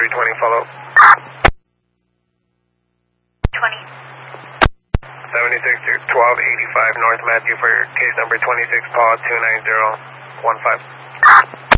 320, follow. 20. 76 to 1285 North Matthew for case number 26, Paul 29015.